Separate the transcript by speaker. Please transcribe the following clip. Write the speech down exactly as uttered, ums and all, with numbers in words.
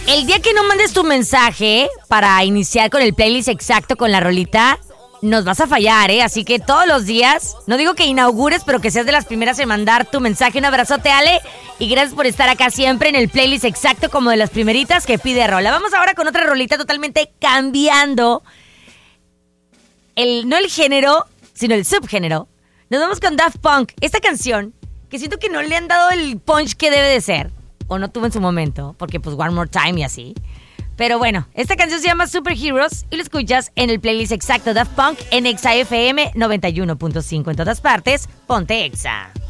Speaker 1: El día que no mandes tu mensaje para iniciar con el playlist exacto con la rolita, nos vas a fallar, ¿eh? Así que todos los días, no digo que inaugures, pero que seas de las primeras en mandar tu mensaje. Un abrazote, Ale, y gracias por estar acá siempre en el playlist exacto como de las primeritas que pide rola. Vamos ahora con otra rolita totalmente cambiando el, no el género, sino el subgénero. Nos vamos con Daft Punk. Esta canción, que siento que no le han dado el punch que debe de ser, o no tuvo en su momento, porque pues One More Time y así. Pero bueno, esta canción se llama Superheroes y lo escuchas en el playlist exacto Daft Punk en Exa F M noventa y uno punto cinco en todas partes. Ponte Exa.